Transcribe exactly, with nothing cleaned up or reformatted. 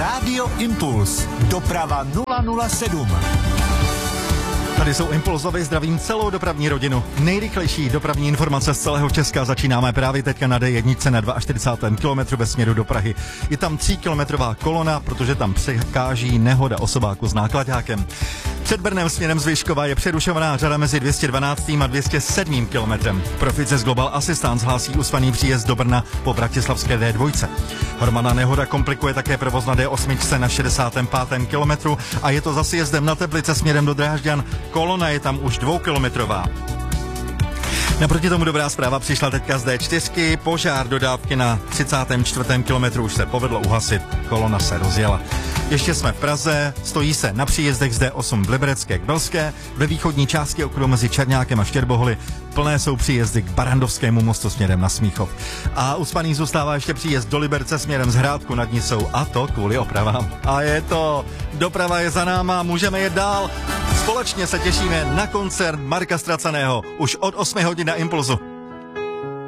Rádio Impuls. Doprava nula nula sedm. Tady jsou Impulzovy, zdravím celou dopravní rodinu. Nejrychlejší dopravní informace z celého Česka začínáme právě teďka na D jedna na čtyřicátém druhém kilometru ve směru do Prahy. Je tam tříkilometrová kolona, protože tam překáží nehoda osobáku s náklaďákem. Před Brnem směrem z Vyškova je přerušovaná řada mezi dvě stě dvanáct a dvě stě sedm kilometrem. Profices Global Assistance hlásí uspaný příjezd do Brna po bratislavské D dva. Hromadná nehoda komplikuje také provoz na D osm na šedesátém pátém kilometru a je to za sjezdem na Teplice směrem do Drážďan. Kolona je tam už dvoukilometrová. Naproti tomu dobrá zpráva přišla teďka z D čtyři. Požár dodávky na třicátém čtvrtém kilometru už se povedlo uhasit. Kolona se rozjela. Ještě jsme v Praze, stojí se na příjezdech z D osm v Liberecké k Belské, ve východní části okruhu mezi Černákem a Štěrboholy plné jsou příjezdy k Barrandovskému mostu směrem na Smíchov. A uspaný zůstává ještě příjezd do Liberce směrem z Hrádku nad Nisou, a to kvůli opravám. A je to, doprava je za náma, můžeme jet dál. Společně se těšíme na koncert Marka Stracaného už od osmi hodin na Impulzu.